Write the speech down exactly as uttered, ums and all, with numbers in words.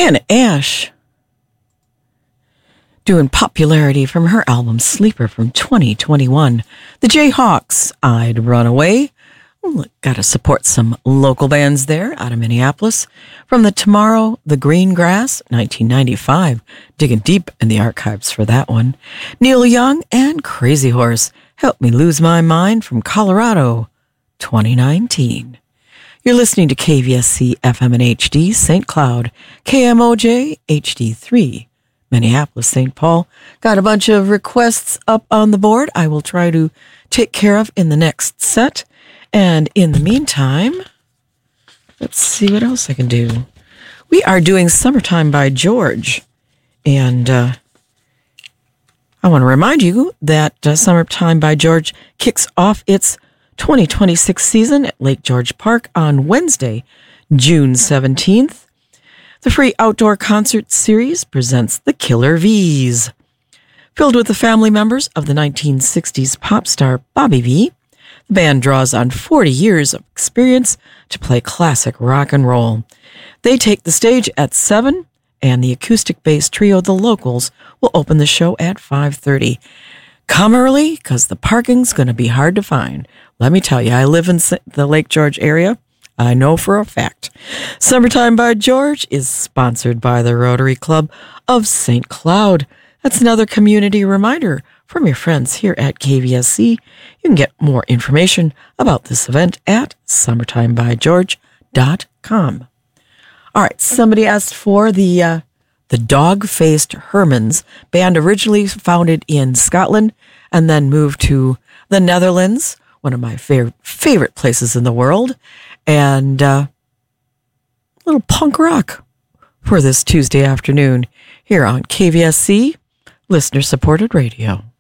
Anna Ash doing Popularity from her album Sleeper from twenty twenty-one. The Jayhawks, I'd Run Away. Got to support some local bands there out of Minneapolis. From the Tomorrow, The Green Grass, nineteen ninety-five. Digging deep in the archives for that one. Neil Young and Crazy Horse, Help Me Lose My Mind from Colorado, twenty nineteen. You're listening to K V S C F M and H D, Saint Cloud, K M O J, H D three, Minneapolis, Saint Paul. Got a bunch of requests up on the board I will try to take care of in the next set. And in the meantime, let's see what else I can do. We are doing Summertime by George. And uh, I want to remind you that uh, Summertime by George kicks off its twenty twenty-six season at Lake George Park on Wednesday, June seventeenth. The free outdoor concert series presents the Killer V's. Filled with the family members of the nineteen sixties pop star Bobby Vee, the band draws on forty years of experience to play classic rock and roll. They take the stage at seven, and the acoustic-based trio The Locals will open the show at five thirty. Come early, because the parking's going to be hard to find. Let me tell you, I live in the Lake George area. I know for a fact. Summertime by George is sponsored by the Rotary Club of Saint Cloud. That's another community reminder from your friends here at K V S C. You can get more information about this event at summertime by george dot com. All right, somebody asked for the uh, the Dog-Faced Hermans, band originally founded in Scotland and then moved to the Netherlands, one of my fav- favorite places in the world, and uh, a little punk rock for this Tuesday afternoon here on K V S C, listener-supported radio.